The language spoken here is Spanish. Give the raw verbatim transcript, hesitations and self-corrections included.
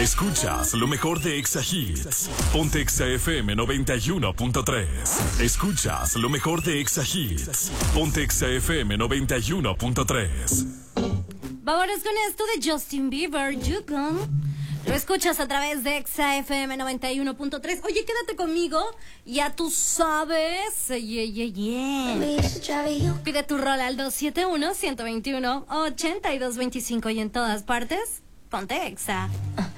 Escuchas lo mejor de Exa Hits. Ponte Exa F M noventa y uno punto tres. Escuchas lo mejor de Exa Hits. Ponte Exa F M noventa y uno punto tres. Vámonos con esto de Justin Bieber, You Gone. Lo escuchas a través de Exa F M noventa y uno punto tres. Oye, quédate conmigo. Ya tú sabes. Yeah, yeah, yeah. Pide tu rol al dos siete uno, uno dos uno, ocho dos dos cinco y en todas partes, ponte Exa.